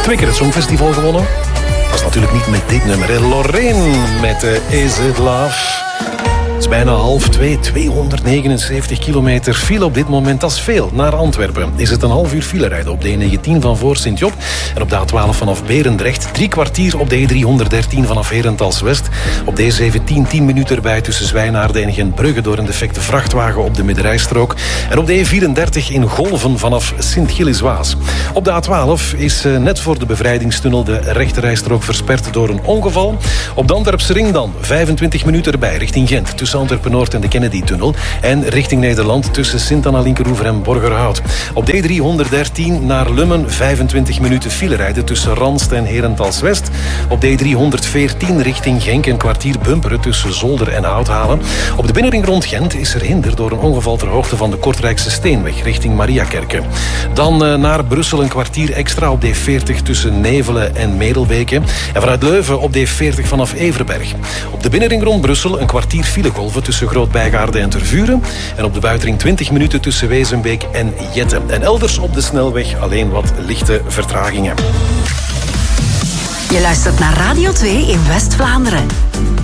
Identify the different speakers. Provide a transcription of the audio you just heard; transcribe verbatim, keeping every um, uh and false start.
Speaker 1: twee keer het Songfestival gewonnen. Dat is natuurlijk niet met dit nummer. Hè. Lorraine met uh, Is It Love. Het is bijna half twee, tweehonderdnegenenzeventig kilometer file op dit moment. Dat is veel. Naar Antwerpen is het een half uur file rijden op de E negentien van voor Sint-Job. En op de A twaalf vanaf Berendrecht. Drie kwartier op de E driehonderddertien vanaf Herentals-West. Op de E zeventien tien minuten erbij tussen Zwijnaarden en Gentbrugge door een defecte vrachtwagen op de middenrijstrook. En op de E vierendertig in Golven vanaf Sint-Gilles-Waas. Op de A twaalf is net voor de bevrijdingstunnel de rechterrijstrook versperd door een ongeval. Op de Antwerpse ring dan vijfentwintig minuten erbij richting Gent. Tussen Antwerpen-Noord en de Kennedy-tunnel. En richting Nederland tussen Sint-Anna-Linkeroever en Borgerhout. Op de E driehonderddertien naar Lummen vijfentwintig minuten file rijden tussen Ranst en Herentals-West. Op de E driehonderdveertien richting Genk een kwartier bumperen tussen Zolder en Houthalen. Op de binnenring rond Gent is er hinder door een ongeval ter hoogte van de Kortrijkse Steenweg richting Mariakerke. Dan uh, naar Brussel een kwartier extra op de E veertig tussen Nevelen en Medel-Beke. En vanuit Leuven op de E veertig vanaf Everberg. Op de binnenring rond Brussel een kwartier filegolven tussen Groot-Bijgaarde en Tervuren. En op de buitenring twintig minuten tussen Wezenbeek en Jette. En elders op de snelweg alleen wat lichte vertragingen.
Speaker 2: Je luistert naar Radio twee in West-Vlaanderen.